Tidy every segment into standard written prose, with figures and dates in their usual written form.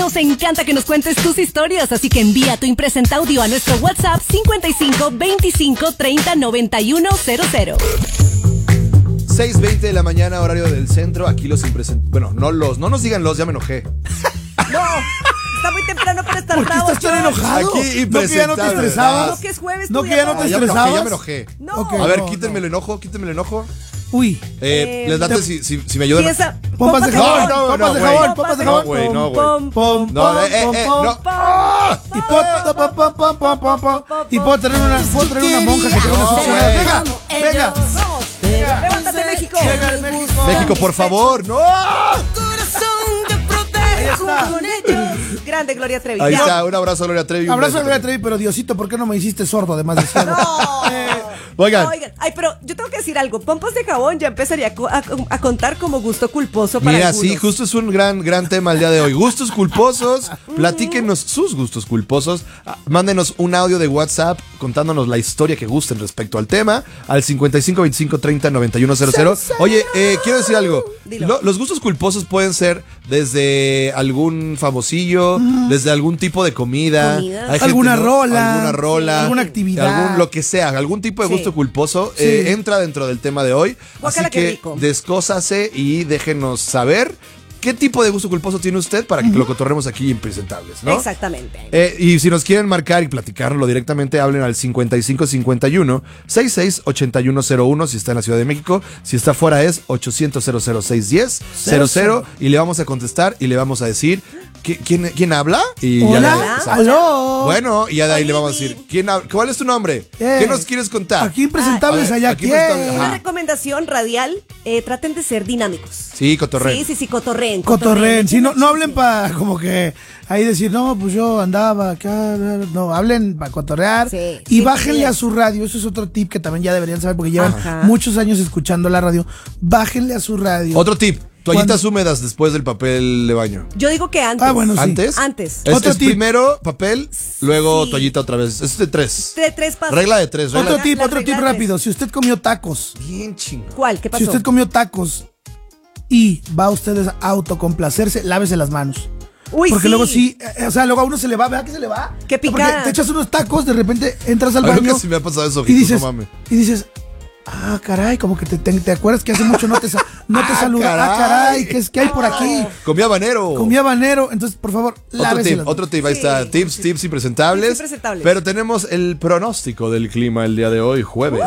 Nos encanta que nos cuentes tus historias, así que envía tu impresenta audio a nuestro WhatsApp 55 25 30 91 00. 6:20 de la mañana, horario del centro. Aquí los impresentables. Bueno, no nos digan los, ya me enojé. No, está muy temprano para estar ¿Por qué bravo. estás tan enojado? Aquí ¿No que ya no te estresabas? No, que es jueves. ¿No que ya no te Ya me estresabas? enojé. No. Ok, A ver, no, quítenme el enojo, Uy. Les late si me ayudan. Piensa. Pompas de jabón, No, pompas de güey. jabón, pompas de No, jabón. güey, no, güey. Pom, Pom, No, pom, no. Y puedo tener una monja que tenga una suya. Venga. Vamos. Levántate, México. México, por favor, no. Ahí está. Con ellos. Grande Gloria Trevi. Ahí Ya. está, un abrazo a Gloria Trevi. un Abrazo a beso. Gloria Trevi, pero Diosito, ¿por qué no me hiciste sordo además de ciego? Oigan, Ay, pero yo tengo que decir algo. Pompas de jabón ya empezaría a contar como gusto culposo para mira, algunos. sí, justo es un gran tema el día de hoy. Gustos culposos, platíquenos sus gustos culposos. Mándenos un audio de WhatsApp contándonos la historia que gusten respecto al tema al 55 25 30 91 00. Oye, quiero decir algo. Dilo. Los gustos culposos pueden ser desde algún famosillo, desde algún tipo de comida. Comida. Hay gente, Alguna ¿no? rola. Alguna rola. Alguna actividad. Lo que sea, algún tipo de Sí. gusto culposo Sí. entra dentro del tema de hoy. Guácala, Así qué que rico. descósase y déjenos saber qué tipo de gusto culposo tiene usted para que lo cotorremos aquí en Presentables, ¿no? Exactamente. Y si nos quieren marcar y platicarlo directamente, hablen al 5551 66 8101 si está en la Ciudad de México. Si está fuera es 800 610 00 y le vamos a contestar y le vamos a decir ¿quién habla? Y Hola, exacto. aló. Bueno, y ya de ahí le vamos a decir ¿cuál es tu nombre? ¿Qué nos quieres contar? Aquí impresentables, Ah, allá aquí quién. impresentables, Una ajá. recomendación radial, traten de ser dinámicos. Sí, cotorreen. Sí, cotorreen. Cotorren, sí, no Échenle hablen chisme. para como que ahí decir, no, pues yo andaba acá, no, hablen para cotorrear Sí, y sí, bájenle sí. a su radio, eso es otro tip que también ya deberían saber porque llevan Ajá. muchos años escuchando la radio, bájenle a su radio. Otro tip, toallitas Cuando- húmedas después del papel de baño. Yo digo que antes. Ah, bueno, sí. ¿Antes? Antes. Otro Es tip. primero papel, luego Sí. toallita otra vez. Es de 3. De tres pasos. Regla de 3. Otro La- tip, la otro tip regla rápido, si usted comió tacos, Bien chingo. ¿Cuál? ¿Qué pasó? si usted comió tacos y va a ustedes a autocomplacerse, lávese las manos. Uy, Porque sí. luego sí, o sea, luego a uno se le va, ¿verdad que se le va? Qué Porque picada. te echas unos tacos, de repente entras al A mí baño nunca se me ha pasado eso, y ojito, dices, no mames. caray, como que te acuerdas que hace mucho no te saludé. caray. Caray, ¿qué hay por aquí? Comí habanero. Comí habanero, entonces por favor, lávese las Otro tip, ahí está. Sí, Tips impresentables. Tips impresentables. Pero tenemos el pronóstico del clima el día de hoy, jueves.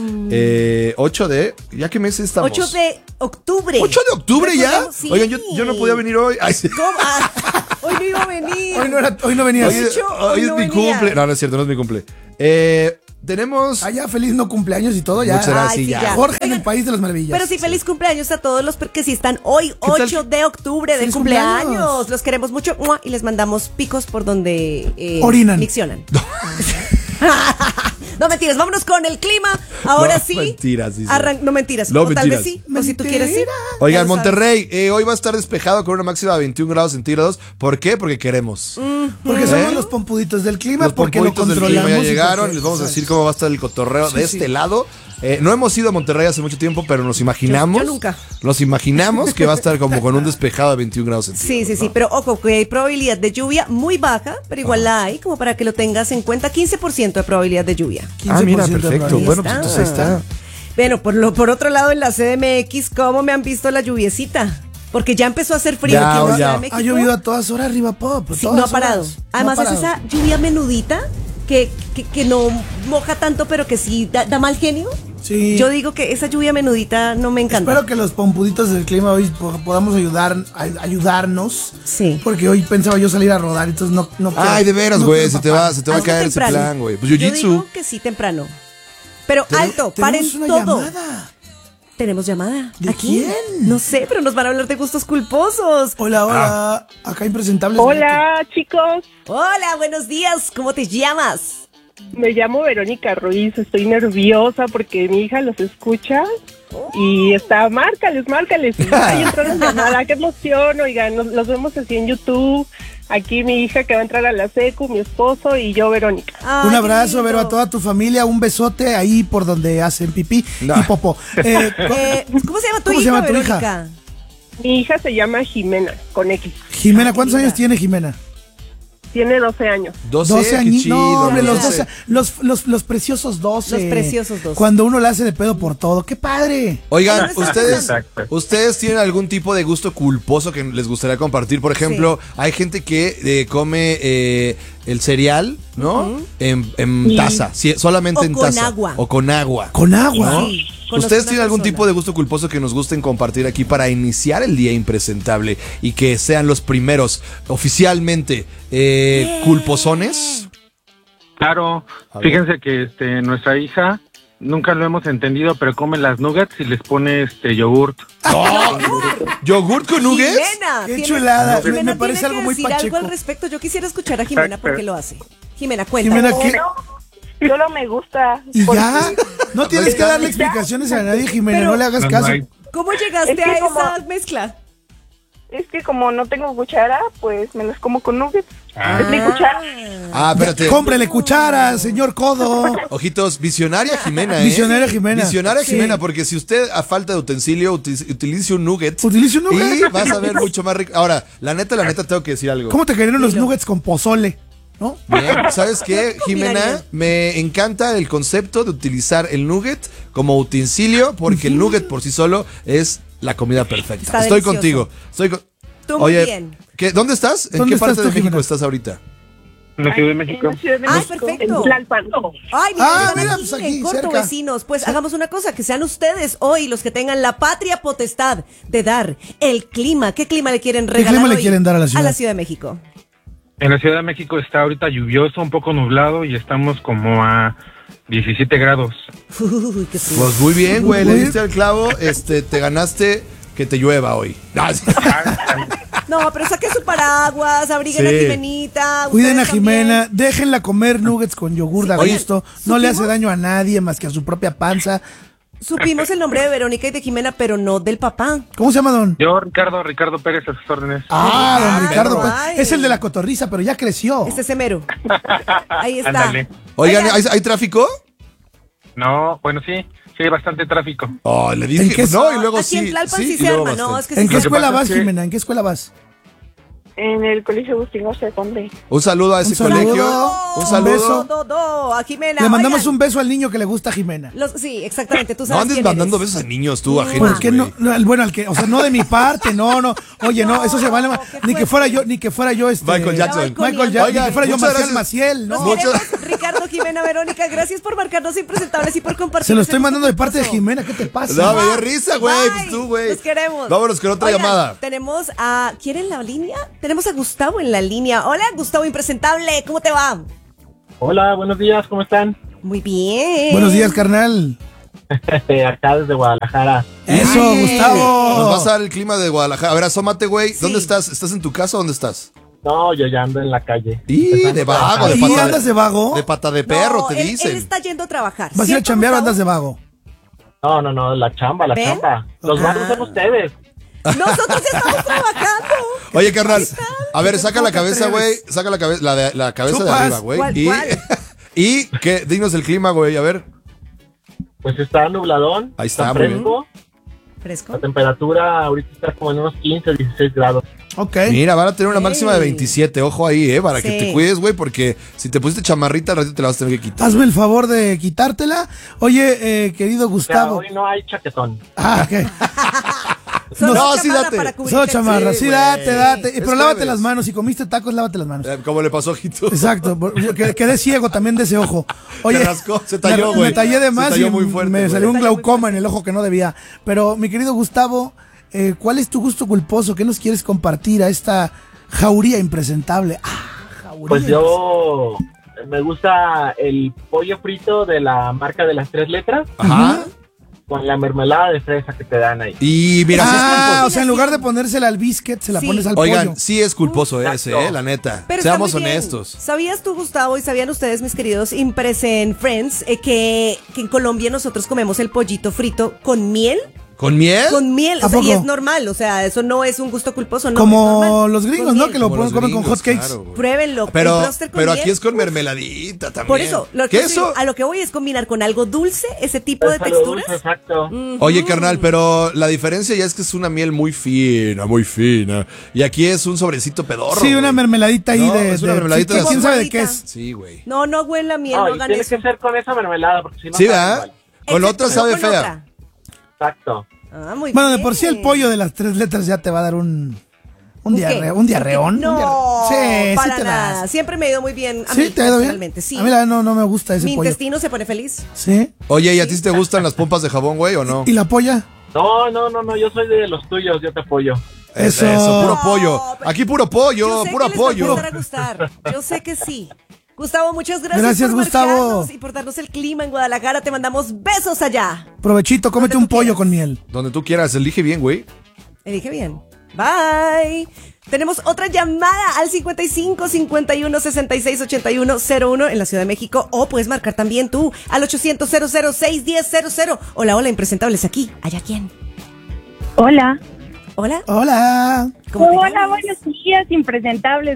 8 de. ¿Ya qué mes estamos? 8 de octubre. 8 de octubre ya. Recordemos, sí. Oigan, yo no podía venir hoy. Ay, sí. ¿Cómo? Ah, hoy no iba a venir. Hoy no venías. Hoy, hecho, hoy hoy es no mi venía. cumple. No es cierto, no es mi cumple. Tenemos. Allá feliz no cumpleaños y todo, ya. Muchas gracias, Ay, sí, sí, ya. ya. Jorge en Oigan, el país de las maravillas. Pero sí, feliz cumpleaños a todos los que sí están hoy, tal? 8 de octubre de Feliz cumpleaños. cumpleaños. Los queremos mucho ¡mua! Y les mandamos picos por donde Orinan. miccionan. No mentiras, vámonos con el clima. Ahora No, sí. mentiras, dice. No mentiras. No, o tal mentiras. vez sí. O si tú quieres sí. Oigan, Ya lo sabes. Monterrey, hoy va a estar despejado con una máxima de 21 grados centígrados. ¿Por qué? Porque queremos. Porque somos ¿Eh? los pompuditos del clima, Los porque lo pompuitos del clima controlamos. ya y llegaron. porque- Les vamos a decir cómo va a estar el cotorreo Sí, de sí. este lado. No hemos ido a Monterrey hace mucho tiempo, pero nos imaginamos. Yo nunca. Nos imaginamos que va a estar como con un despejado de 21 grados centígrados. Sí, pero ojo, que hay probabilidad de lluvia muy baja, pero igual la hay, como para que lo tengas en cuenta, 15% de probabilidad de lluvia. 15% de perfecto. probabilidad. Bueno, pues entonces ahí está. Bueno, por otro lado, en la CDMX, ¿cómo me han visto la lluviecita? Porque ya empezó a hacer frío Ya, aquí en la ya. Ciudad de México. Ha llovido a todas horas arriba pop. Sí, no ha parado. Además, es esa lluvia menudita que no moja tanto, pero que sí da mal genio. Sí. Yo digo que esa lluvia menudita no me encanta. Espero que los pompuditos del clima hoy podamos ayudarnos. Sí. Porque hoy pensaba yo salir a rodar, entonces no quiero. Ay, de veras, no güey. quiero Se te va a Algo caer ese temprano. plan, güey. Pues Yo jiu-jitsu. digo que sí, temprano. Pero alto, paren Tenemos una todo. llamada. ¿Tenemos llamada? ¿De ¿A quién? quién? No sé, pero nos van a hablar de gustos culposos. Hola. Acá impresentables. Hola, chicos. Hola, buenos días. ¿Cómo te llamas? Me llamo Verónica Ruiz. Estoy nerviosa porque mi hija los escucha y está, márcales. Y ahí entró la llamada. Qué emoción, oigan, los vemos así en YouTube. Aquí mi hija que va a entrar a la secu, mi esposo y yo, Verónica. Ay, Un qué abrazo, lindo. Vero, a toda tu familia. Un besote ahí por donde hacen pipí No. y popó. ¿Cómo se llama tu ¿Cómo se hija, llama tu hija? Verónica? Mi hija se llama Jimena, con X. Jimena, ¿cuántos años tiene Jimena? Tiene 12 años. 12 qué años. chido, No, hombre, los 12. 12. Los preciosos 12. Los preciosos 12. Cuando uno la hace de pedo por todo. ¡Qué padre! Oigan, ¿Dónde está ustedes tienen algún tipo de gusto culposo que les gustaría compartir. Por ejemplo, hay gente que come el cereal, ¿no? En taza, solamente O en con taza. agua. O con agua. Con agua. ¿No? Sí, conozco ¿Ustedes una tienen algún persona. tipo de gusto culposo que nos gusten compartir aquí para iniciar el día impresentable y que sean los primeros oficialmente culposones? Claro, A ver. fíjense que nuestra hija nunca lo hemos entendido, pero come las nuggets y les pone yogurt. ¿Yogurt con nuggets? Jimena, Qué tiene- chulada. Jimena Me parece tiene algo que muy decir pacheco. algo al respecto. Yo quisiera escuchar a Jimena porque lo hace. Jimena, cuéntame. Jimena, ¿qué? Solo me gusta. ¿Y porque- ya? No tienes que darle explicaciones a nadie, Jimena. Pero- No le hagas No, caso. no hay. ¿Cómo llegaste Es que a como- esa mezcla? Es que como no tengo cuchara, pues me las como con nuggets. Es mi cuchara. Ah, espérate. Cómprele cuchara, señor Codo. Ojitos, visionaria Jimena, ¿eh? Visionaria Jimena. Visionaria Sí. Jimena, porque si usted a falta de utensilio utilice un nugget. Utilice un nugget. Y vas a ver mucho más rico. Ahora, la neta, tengo que decir algo. ¿Cómo te cayeron los nuggets con pozole? ¿No? Bien, ¿sabes qué, Jimena? combinaría? Me encanta el concepto de utilizar el nugget como utensilio, porque el nugget por sí solo es la comida perfecta. Está Estoy delicioso. contigo. Tú muy Oye, bien. ¿dónde estás? ¿En ¿Dónde qué parte estás de tú, México Jimena? estás ahorita? En la Ciudad de México. En la Ciudad de Ah, México, perfecto. En Tlalpan. Ay, mira, Ah, están mira, aquí, pues aquí, en corto, cerca. vecinos. Pues hagamos una cosa, que sean ustedes hoy los que tengan la patria potestad de dar el clima. ¿Qué clima le quieren regalar clima le hoy quieren dar a la ciudad? de México? En la Ciudad de México está ahorita lluvioso, un poco nublado y estamos como a 17 grados. Uy, qué frío. Pues muy bien, güey, le Muy bien. diste al clavo, te ganaste que te llueva hoy. Ah, sí. No, pero saque su paraguas, abriguen Sí. a Jimenita. Cuiden a ustedes también. Jimena, déjenla comer nuggets con yogur de Oye, gusto. No le hace ¿supimos? daño a nadie más que a su propia panza. Supimos el nombre de Verónica y de Jimena, pero no del papá. ¿Cómo se llama, don? Yo, Ricardo Pérez, a sus órdenes. Ah, don Ricardo. perro. pues, es el de la cotorriza, pero ya creció. Este es Semero. Ahí está. Ándale. Oigan, ¿hay tráfico? No, bueno, sí hay bastante tráfico. Oh, le ¿En dije, qué- no, y luego Aquí sí. en Tlalpan sí y se luego arma, no, bastante. es que ¿En sí qué Lo que escuela pasa vas, es que- Jimena? ¿En qué escuela vas? En el Colegio Agustín José Conde. Un saludo a ese Un saludo. colegio. Un Un saludo. beso. A Jimena. Le mandamos Oigan, un beso al niño que le gusta a Jimena. Sí, exactamente, tú No sabes andes quién mandando eres. besos a niños tú, ajenos. ¿Por qué no? güey. Bueno, al que, o sea, no de mi parte, no. Oye, no, eso se vale más. qué Ni que fuera yo, Michael Jackson. Michael Jackson, Oigan, ni que fuera yo muchas Marcial gracias. Maciel, Los ¿no? Mucho- queremos, Ricardo, Jimena, Verónica, gracias por marcarnos impresentables y por compartir. Se lo este estoy mandando de gusto parte de culposo. Jimena, ¿qué te pasa? No, me dio risa, güey. Bye. Pues tú, güey. Los queremos. Vámonos con otra Oigan, llamada. Tenemos a... ¿Quieren la línea? Tenemos a Gustavo en la línea. Hola, Gustavo impresentable. ¿Cómo te va? Hola, buenos días, ¿cómo están? Muy bien. Buenos días, carnal. Acá desde Guadalajara. Eso, Nos Gustavo. vas a dar el clima de Guadalajara. A ver, asómate, güey. Sí. ¿Dónde estás? ¿Estás en tu casa o dónde estás? No, yo ya ando en la calle. Y de vago, de ¿Y pata andas de vago? de pata de perro, No, te él dicen. está yendo a trabajar. ¿Vas a ir a ¿Cierto, chambear o Gustavo? andas de vago? No, la chamba. ¿Ven? Los vagos son ustedes. Nosotros estamos trabajando. Oye, carnal, a ver, saca ¿Cómo la te cabeza, güey. atreves? Saca la cabeza, la cabeza de Chupas. arriba, güey. ¿Cuál, Y, cuál? y que dinos el clima, güey, a ver. Pues está nubladón. Ahí está, muy fresco. ¿Fresco? La temperatura ahorita está como en unos 15, 16 grados. Ok. Mira, van a tener una Ey. máxima de 27. Ojo ahí, para que Sí. te cuides, güey, porque si te pusiste chamarrita, al ratito te la vas a tener que quitar. Hazme el favor de quitártela. Oye, querido O sea, Gustavo. hoy no hay chaquetón. Ah, ok. Solo No, sí, chamarra date. para cubrirte Solo el chamarra. frío. Sí, güey. date. Es Pero lávate jueves. las manos. Si comiste tacos, lávate las manos. Como le pasó a Jito. Exacto. Yo quedé ciego también de ese ojo. Oye, Te rascó, se talló, me güey. tallé de Se más talló y muy fuerte, me güey. salió un Se talló muy glaucoma en el ojo que no debía. Pero, mi querido Gustavo, ¿cuál es tu gusto culposo? ¿Qué nos quieres compartir a esta jauría impresentable? Jauría Pues yo me gusta el pollo frito de la marca de las 3 letras Ajá. con la mermelada de fresa que te dan ahí. Y mira, sí es culposo. o sea, en lugar de ponérsela al biscuit, se la Sí. pones al Oigan, pollo. sí es culposo ese, Exacto. la neta. Pero está Seamos muy bien. honestos. ¿Sabías tú, Gustavo, y sabían ustedes, mis queridos Impresen Friends, que en Colombia nosotros comemos el pollito frito con miel? ¿Con miel? Con miel, ¿A o sea, y poco? es normal, o sea, eso no es un gusto culposo, no. es Como normal. los gringos, Con ¿no? miel. Que lo Como los comen con gringos, hotcakes. claro, güey. Pruébenlo. Pero, el bróster con pero miel. aquí es con mermeladita también. Por eso, Queso. a lo que voy es combinar con algo dulce, ese tipo de Algo texturas. dulce, exacto. Oye, carnal, pero la diferencia ya es que es una miel muy fina, muy fina. Y aquí es un sobrecito pedorro. Sí, una güey. mermeladita ahí No, de... es una mermeladita sí, de ¿quién azúcar. sabe de qué es? Sí, güey. No, no huele a miel, No, no y hagan tiene eso. que ser con esa mermelada, porque si no Sí, sabe ¿verdad? igual. Con la Exacto, otra sabe con fea. otra. Exacto. Ah, muy Bueno, de bien. por sí el pollo de las 3 letras ya te va a dar un diarreón. ¿Un diarreón? No, Sí, para sí te nada. das. Siempre me ha ido muy bien. A ¿Sí? mí, ¿Te ha ido bien? personalmente, sí. A mí la verdad no me gusta ese Mi pollo. intestino se pone feliz. ¿Sí? Oye, ¿y a ti sí te gustan las pompas de jabón, güey, o no? ¿Y la polla? No, yo soy de los tuyos, yo te apoyo. Eso. Puro pollo. pero- Aquí puro pollo, Yo sé puro que les va a pollo. empezar a gustar. Yo sé que sí. Gustavo, muchas gracias, Gracias, por Gustavo. marcarnos y por darnos el clima en Guadalajara. Te mandamos besos allá. Provechito, cómete Donde un tú pollo quieras. con miel. Donde tú quieras, elige bien, güey. Elige bien. Bye. Tenemos otra llamada al 55 51 66 81 01 en la Ciudad de México, o puedes marcar también tú al 800 00 610 00. Hola, hola, impresentables aquí. ¿Allá quién? Hola. Hola. Hola. ¿Cómo te Hola, llamas? buenos días, impresentables.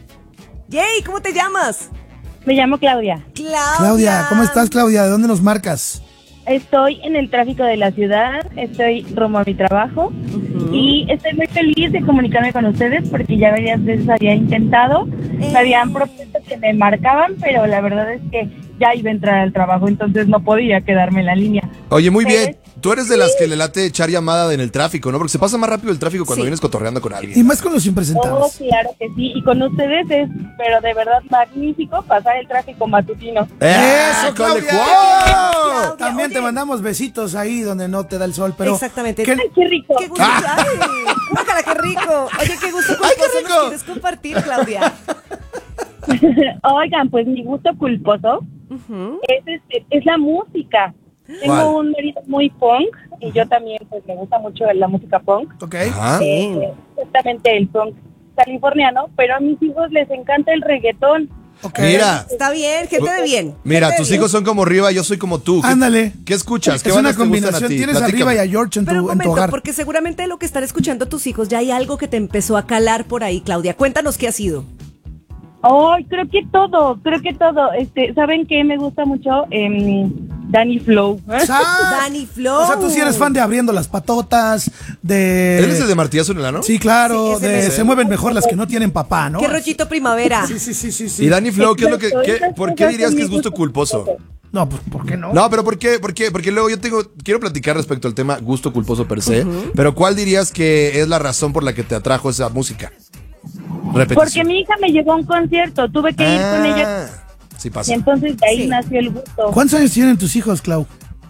Yay, ¿cómo te llamas? Me llamo Claudia. Claudia, ¿cómo estás, Claudia? ¿De dónde nos marcas? Estoy en el tráfico de la ciudad, estoy rumbo a mi trabajo y estoy muy feliz de comunicarme con ustedes porque ya varias veces había intentado, me habían propuesto que me marcaban, pero la verdad es que ya iba a entrar al trabajo, entonces no podía quedarme en la línea. Oye, muy bien. Tú eres de las que le late echar llamada en el tráfico, ¿no? Porque se pasa más rápido el tráfico cuando Sí. vienes cotorreando con Y alguien. más con los Oh, impresentables. claro que sí, y con ustedes es, pero de verdad magnífico pasar el tráfico matutino. ¡Eso, ¡Cole Claudia! Claudia, También te oye. mandamos besitos ahí donde no te da el sol, pero... Exactamente. ¿qué- Ay, qué rico. ¡Qué gusto! ¡Ay! ¡Guácala, qué rico! Oye, qué gusto ¡Ay, qué culposo rico! nos quieres compartir, Claudia. Oigan, pues mi gusto culposo es la música. Tengo ¿Cuál? un marido muy punk y yo también pues me gusta mucho la música punk. Ok. Ajá. Justamente el punk californiano, pero a mis hijos les encanta el reggaetón. Ok. Mira, Está bien, gente de bien. mira, Gente de tus bien. hijos son como Riva, yo soy como tú. ¿Qué- Ándale. ¿Qué escuchas? ¿Qué Es bandas una te gustan a combinación. ti? Tienes a Platícame. Riva y a George en Pero un tu momento, hogar. porque seguramente lo que están escuchando tus hijos ya hay algo que te empezó a calar por ahí, Claudia. Cuéntanos qué ha sido. Ay, creo que todo. ¿Saben qué me gusta mucho? Danny Flow. Dani Flow. O sea, tú sí eres fan de Abriendo las Patotas, de... ¿Él es el de Martillazo en el ano? Sí, claro, Sí, ese de mero. Se mueven mejor las que no tienen papá, ¿no? Qué rollito primavera. Sí. Y Danny Flow, ¿qué es lo que, Exacto, ¿por esas qué cosas dirías son que es mi gusto gusto culposo? No, pues, ¿por qué no? No, pero ¿por qué? Porque luego quiero platicar respecto al tema gusto culposo per se, pero ¿cuál dirías que es la razón por la que te atrajo esa música? Repetición. Porque mi hija me llevó a un concierto, tuve que ir con ella Sí y pasa. entonces de ahí Sí. nació el gusto. ¿Cuántos años tienen tus hijos, Clau?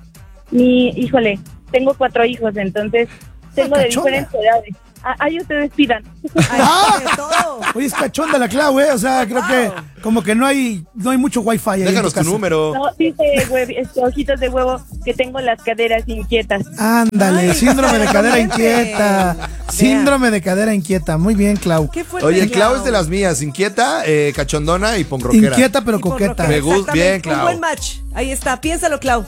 Híjole, tengo 4 hijos, entonces tengo de cachonda. diferentes edades. Ahí ustedes pidan. Ay, de todo. Oye, es cachonda la Clau, O sea, creo que como que no hay mucho wifi ahí en Déjanos tu tu casa. número. No, dice ojitos de huevo que tengo las caderas inquietas. Ándale, Ay, síndrome de cadera exactamente. inquieta. Vea. Síndrome de cadera inquieta. Muy bien, Clau. Qué fuerte. Oye, Clau es de las mías, inquieta, cachondona y pongroquera. Inquieta pero Y por coqueta. rockera, Me gusta, exactamente. bien, Clau. Un buen match. Ahí está, piénsalo, Clau.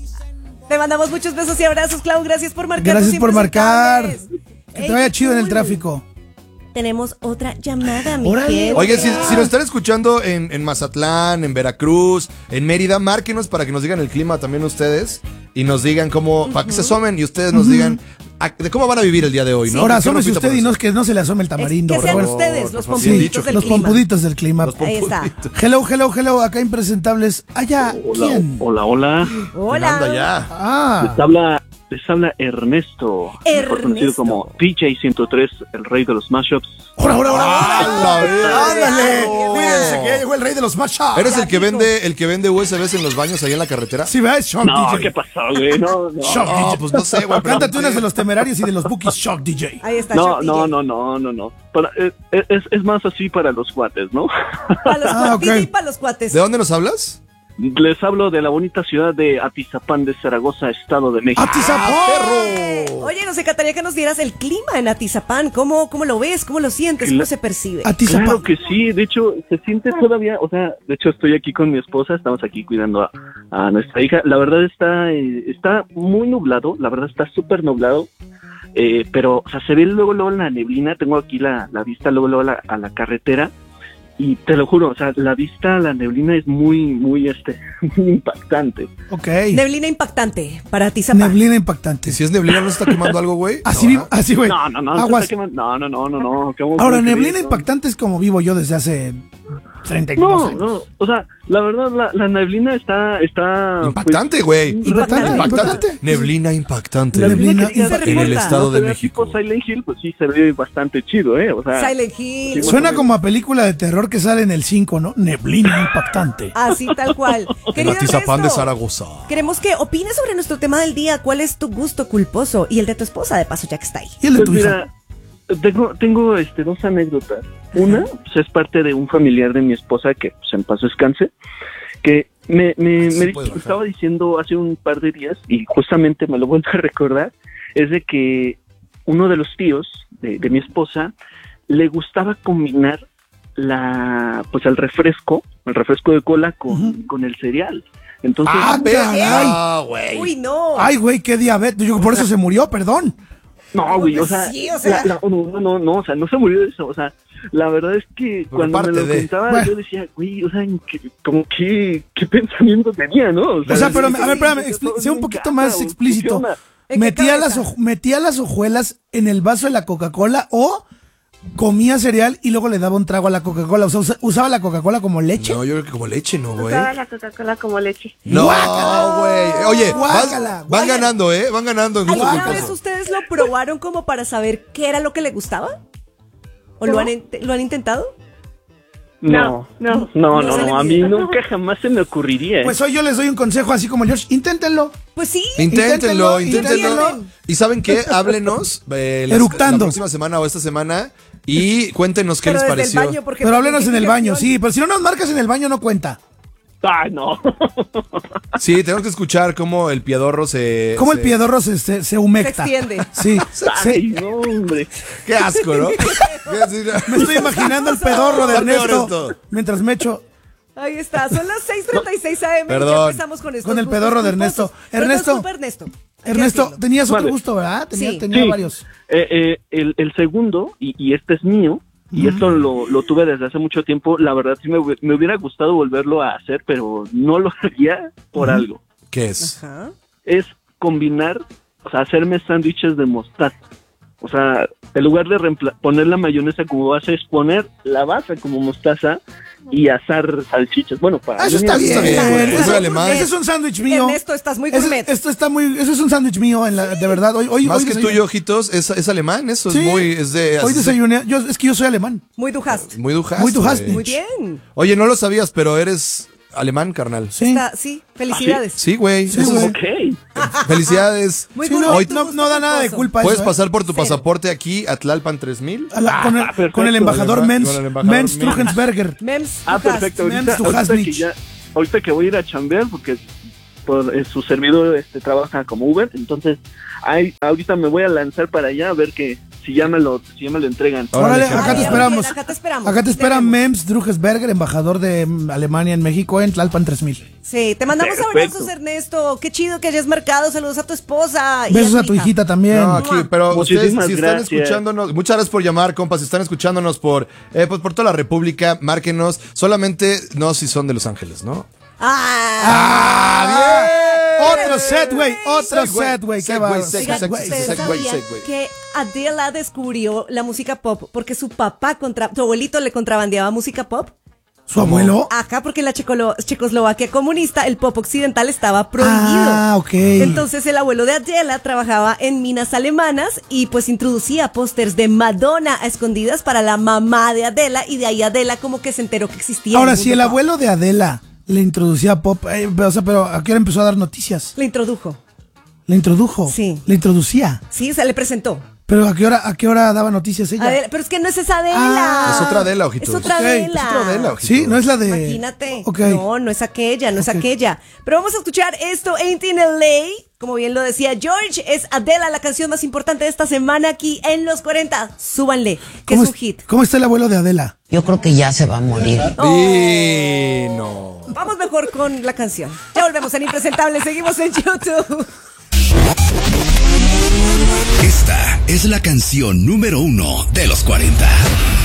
Te mandamos muchos besos y abrazos, Clau. Gracias por marcar. Gracias tus por marcar. impresentables. Que te Ey, vaya qué chido en el cool. tráfico. Tenemos otra llamada, Órale. Miguel. Oye, si nos están escuchando en Mazatlán, en Veracruz, en Mérida, márquenos para que nos digan el clima también ustedes y nos digan cómo, para que se asomen y ustedes nos digan de cómo van a vivir el día de hoy, ¿no? Ahora, ¿Qué asómese ropita usted y ponerse? que no se le asome el tamarindo. que pero sean bueno. ustedes los por favor. Sí, Bien dicho. pompuditos del los clima. pompuditos del clima. Los Ahí está. pompuditos. Hello, acá impresentables. Allá, ¿quién? Hola. ¿Quién anda Hola. ya? Ah, Les habla Ernesto, Ernesto. mejor conocido como DJ 103, el rey de los mashups. ¡Hora! ¡Hala, ¡Ándale! no! Cuídense que ya llegó el rey de los mashups. ¿Eres Ya el que dijo. vende USBs en los baños ahí en la carretera? Sí, ¿verdad? Shock No, DJ. ¿qué pasó, güey? No. Shock No, DJ. pues no sé, güey. pero- Cántate unas de los temerarios y de los bookies Shock DJ. Ahí está. No, Shock no, DJ. no. Es más así para los cuates, ¿no? Para los Ah, cuates ok. y para los cuates. ¿De dónde nos hablas? Les hablo de la bonita ciudad de Atizapán de Zaragoza, Estado de México. ¡Atizapán! Oye, nos encantaría que nos dieras el clima en Atizapán. ¿Cómo lo ves? ¿Cómo lo sientes? ¿Cómo se percibe? Atizapán. Claro que sí, de hecho se siente todavía, o sea, de hecho estoy aquí con mi esposa, estamos aquí cuidando a nuestra hija. La verdad está muy nublado, la verdad está súper nublado, pero o sea, se ve luego la neblina, tengo aquí la vista luego a la carretera. Y te lo juro, o sea, la vista, la neblina es muy muy impactante. Ok. Neblina impactante para Atizapán. Neblina impactante. ¿Y si es neblina no se está quemando algo, güey? Así, No, así, güey. No, Aguas. no. ¿Cómo Ahora, crees? neblina No. impactante es como vivo yo desde hace 32 No, años. no, o sea, la verdad, la neblina está Impactante, güey. Impactante. Neblina impactante. Neblina ¿Qué se impactante. En el reporta? Estado de Pero México. tipo Silent Hill, pues sí se ve bastante chido, o sea. Silent Hill. Suena como a película de terror que sale en el 5, ¿no? Neblina impactante. Así, tal cual. En Querido Atizapán de Ernesto, Zaragoza. queremos que opines sobre nuestro tema del día. ¿Cuál es tu gusto culposo? Y el de tu esposa, de paso, ya que está ahí. ¿Y el de Pues tu hija? mira, tengo dos anécdotas. Una, pues es parte de un familiar de mi esposa que pues, en paz descanse, que me estaba diciendo hace un par de días, y justamente me lo vuelvo a recordar, es de que uno de los tíos de mi esposa le gustaba combinar el refresco de cola con el cereal. Entonces, güey. Uy, no. Ay, güey, qué diabetes. Yo, por eso se murió, perdón. no, güey, o sea, Sí, o sea. no, o sea, no se murió de eso, o sea, la verdad es que Pero cuando me parte lo de. contaba, Bueno. yo decía, güey, o sea, ¿qué pensamiento tenía, no? O sea, pero, a ver, espérame, todo sea un en poquito casa, más güey, explícito. funciona. ¿En qué cabeza? Metía las hojuelas en el vaso de la Coca-Cola o comía cereal y luego le daba un trago a la Coca-Cola. O sea, usaba la Coca-Cola como leche. No, yo creo que como leche, ¿no, güey? Usaba la Coca-Cola como leche. No, güey. Oye, Guácala, van ganando, ¿eh? Van ganando en gusto ¿Alguna vez culposo. ustedes lo probaron como para saber qué era lo que le gustaba? ¿O lo han intentado? No, a mí nunca jamás se me ocurriría. Pues hoy yo les doy un consejo así como George. Inténtenlo. Pues sí. Inténtenlo. Inténtenlo. ¿Y saben qué? Háblenos la Eructando. próxima semana o esta semana y cuéntenos qué Pero les desde pareció. el baño, porque Pero para háblenos en el baño, identificación. sí. Pero si no nos marcas en el baño, no cuenta. Ay, no. Sí, tenemos que escuchar cómo el piedorro se... Como el piedorro se humecta. Se extiende. Sí. Ay, no, hombre. Qué asco, ¿no? Me estoy imaginando el pedorro de Está peor Ernesto esto. mientras me echo Ahí está, son las 6:36 AM. Perdón. Ya empezamos con estos con el gustos pedorro de culposos. Ernesto. Pero no es Ernesto. culpa de Ernesto. Hay que Ernesto, decirlo. tenías otro Vale. gusto, ¿verdad? Tenía Sí. tenía Sí. varios. El segundo, y este es mío, y esto lo tuve desde hace mucho tiempo, la verdad sí me hubiera gustado volverlo a hacer, pero no lo haría por algo. ¿Qué es? Ajá. Es combinar, o sea, hacerme sándwiches de mostaza. O sea, en lugar de poner la mayonesa como base, es poner la base como mostaza y asar salchichas. Bueno, para Eso mí está es- bien. Eso es alemán. Ese es un sándwich mío. Ernesto, estás muy Ese- gourmet. Esto está muy. Eso es un sándwich mío, de verdad. Hoy Más que desayuné. tuyo, ojitos, es alemán, eso Sí. es muy... Es de, Hoy desayuné. Es que yo soy alemán. Muy dujast. Muy dujas. Muy dujas. Muy bien. Oye, no lo sabías, pero eres alemán, carnal. Sí. Sí, felicidades. Sí, güey. Sí, Eso es- güey. Ok. Felicidades. Muy Sí, gourmet, no, Hoy tu no, gusto no da nada de culposo. culpa Puedes eso. pasar por tu Cero. pasaporte aquí a Tlalpan 3000. perfecto. Con el embajador Con el Mens embajador Mens Mens. Truchensberger. Mems, Ah, dujast. perfecto. Mems to Ahorita que voy a ir a chambear, porque su servidor trabaja como Uber, entonces ahorita me voy a lanzar para allá a ver que si ya me lo entregan. Órale, Órale, acá te Ay, esperamos. Acá te esperamos. Acá te espera Tenemos. Mems Truchensberger, embajador de Alemania en México, en Tlalpan 3000. Sí, te mandamos Perfecto. abrazos, Ernesto. Qué chido que hayas marcado. Saludos a tu esposa. y Besos a tu hijita también. No, aquí, pero ustedes Muchísimas si están gracias. escuchándonos, muchas gracias por llamar, compas, si están escuchándonos por toda la República, márquenos, solamente no si son de Los Ángeles, ¿no? Ah, Otro set, güey. Otro set, güey. Qué va. Segway, Oigan, segway, ¿ustedes segway, sabían segway. que Adela descubrió la música pop porque su papá, su abuelito le contrabandeaba música pop? ¿Su abuelo? Acá porque en la Checoslovaquia comunista el pop occidental estaba prohibido. Ah, ok. Entonces el abuelo de Adela trabajaba en minas alemanas y pues introducía pósters de Madonna a escondidas para la mamá de Adela y de ahí Adela como que se enteró que existía. Ahora, el si el mundo pop. abuelo de Adela le introducía pop, pero ¿a qué hora empezó a dar noticias? Le introdujo. Le introdujo. Sí. Le introducía. Sí, se le presentó. Pero ¿a qué hora daba noticias ella? Adela, pero es que no es esa Adela. Es otra Adela, ojitos. Es otra Ok, Adela. Es otra Adela, ojitos. Sí, no es la de... Imagínate. Ok. No es aquella, no es aquella. Pero vamos a escuchar esto, Ain't in LA. Como bien lo decía George, es Adela, la canción más importante de esta semana aquí en Los 40. Súbanle, que es un hit. ¿Cómo está el abuelo de Adela? Yo creo que ya se va a morir. No. Vamos mejor con la canción. Ya volvemos en Impresentable, seguimos en YouTube. Esta es la canción número 1 de los 40.